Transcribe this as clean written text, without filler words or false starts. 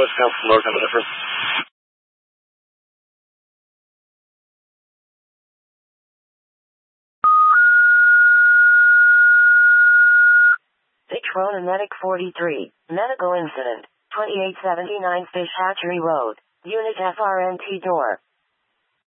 West Council North, have a difference. Victrona Medic 43, medical incident, 2879 Fish Hatchery Road, Unit FRNT door.